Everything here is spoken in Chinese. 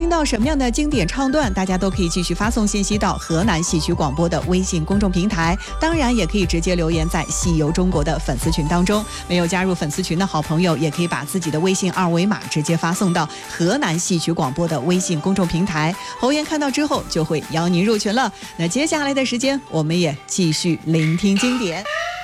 听到什么样的经典唱段，大家都可以继续发送信息到河南戏曲广播的微信公众平台，当然也可以直接留言在戏游中国的粉丝群当中。没有加入粉丝群的好朋友，也可以把自己的微信二维码直接发送到河南戏曲广播的微信公众平台，侯岩看到之后就会邀您入群了。那接下来的时间，我们也继续聆听经典。